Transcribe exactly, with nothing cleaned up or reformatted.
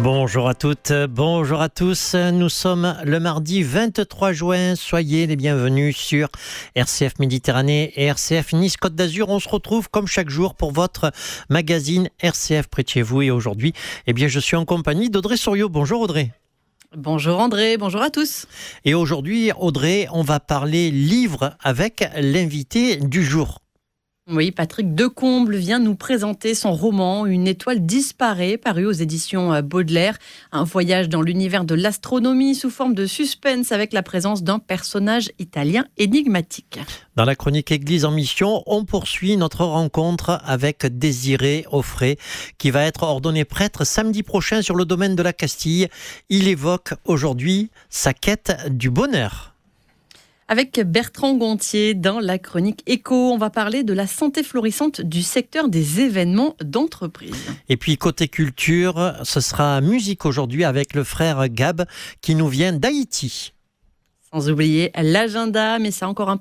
Bonjour à toutes, bonjour à tous. Nous sommes le mardi vingt-trois juin. Soyez les bienvenus sur R C F Méditerranée et R C F Nice Côte d'Azur. On se retrouve comme chaque jour pour votre magazine R C F près de chez vous. Et aujourd'hui, eh bien, je suis en compagnie d'Audrey Souriau. Bonjour Audrey. Bonjour André, bonjour à tous. Et aujourd'hui, Audrey, on va parler livre avec l'invité du jour. Oui, Patrick Decomble vient nous présenter son roman « Une étoile disparaît » paru aux éditions Baudelaire. Un voyage dans l'univers de l'astronomie sous forme de suspense avec la présence d'un personnage italien énigmatique. Dans la chronique Église en mission, on poursuit notre rencontre avec Désiré Offray qui va être ordonné prêtre samedi prochain sur le domaine de la Castille. Il évoque aujourd'hui sa quête du bonheur. Avec Bertrand Gontier, dans la chronique Écho, on va parler de la santé florissante du secteur des événements d'entreprise. Et puis côté culture, ce sera musique aujourd'hui avec le frère Gab qui nous vient d'Haïti. Sans oublier l'agenda, mais c'est encore un peu